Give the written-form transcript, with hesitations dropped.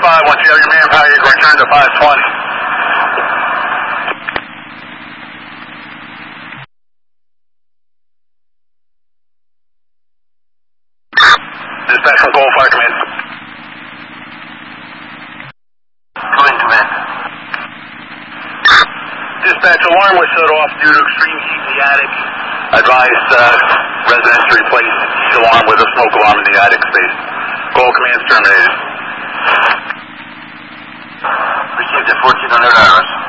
5. Once you have your manpower, you can return to 520. Dispatch from Gold Fire Command. Come in, Command. Dispatch, alarm was shut off due to extreme heat in the attic. Advised residents to replace the heat alarm with a smoke alarm in the attic space. Gold Command's terminated. Received at 1400 hours.